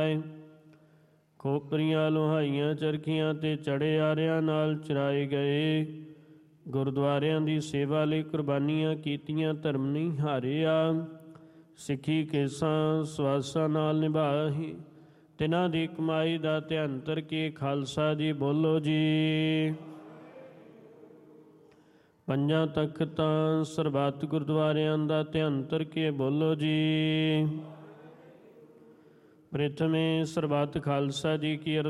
ਪਾਏ। ਖੋਪਰੀਆਂ ਲੋਹਾਈਆਂ ਚਰਖੀਆਂ ਤੇ ਚੜੇ ਆਰਿਆਂ ਨਾਲ ਚਰਾਏ ਗਏ। ਗੁਰਦੁਆਰਿਆਂ ਦੀ ਸੇਵਾ ਲਈ ਕੁਰਬਾਨੀਆਂ ਕੀਤੀਆਂ ਧਰਮ ਨਹੀਂ ਹਾਰਿਆ। ਸਿੱਖੀ ਕੇਸਾਂ ਸਵਾਸਾਂ ਨਾਲ ਨਿਭਾਹੀ, ਤਿਨਾਂ ਦੀ ਕਮਾਈ ਦਾ ਧਿਆਨ ਧਰ ਕੇ ਖਾਲਸਾ ਜੀ ਬੋਲੋ ਜੀ। ਪੰਜਾਂ ਤਖਤਾਂ ਸਰਬੱਤ ਗੁਰਦੁਆਰਿਆਂ ਦਾ ਧਿਆਨ ਧਰ ਕੇ ਬੋਲੋ ਜੀ। ਪ੍ਰਥਮੇ ਸਰਬੱਤ ਖਾਲਸਾ ਜੀ ਕੀ